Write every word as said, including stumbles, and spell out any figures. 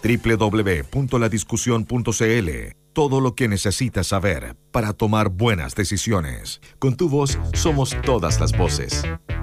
doble u doble u doble u punto la discusión punto c l. Todo lo que necesitas saber para tomar buenas decisiones. Con tu voz somos todas las voces.